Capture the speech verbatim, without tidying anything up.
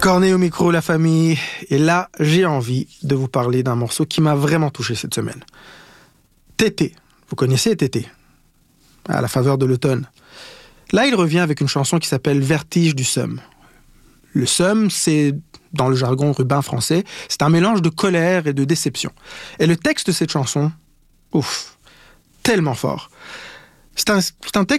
Cornet au micro, la famille. Et là, j'ai envie de vous parler d'un morceau qui m'a vraiment touché cette semaine. Tété. Vous connaissez Tété? À la faveur de l'automne. Là, il revient avec une chanson qui s'appelle Vertige du seum. Le seum, c'est, dans le jargon urbain français, c'est un mélange de colère et de déception. Et le texte de cette chanson, ouf, tellement fort. C'est un, c'est un texte